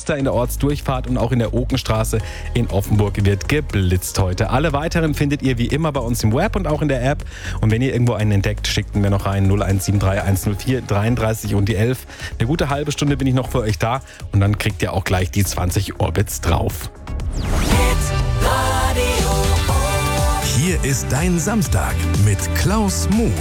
Münster in der Ortsdurchfahrt und auch in der Okenstraße in Offenburg wird geblitzt heute. Alle weiteren findet ihr wie immer bei uns im Web und auch in der App. Und wenn ihr irgendwo einen entdeckt, schickt mir noch rein 0173 104 33 und die 11. Eine gute halbe Stunde bin ich noch für euch da und dann kriegt ihr auch gleich die 20 Orbits drauf. Hier ist dein Samstag mit Klaus Muth.